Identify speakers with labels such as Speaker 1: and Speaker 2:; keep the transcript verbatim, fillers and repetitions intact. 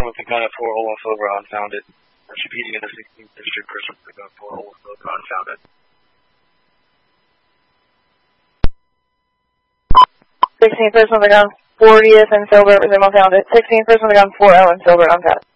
Speaker 1: person with the gun at four oh one Silver unfounded. Repeating in the sixteenth District, person with the gun at four oh one Silver unfounded.
Speaker 2: sixteen person with the gun, fortieth and Silver, resume unfounded. sixteen person with the gun, four oh and Silver unfounded.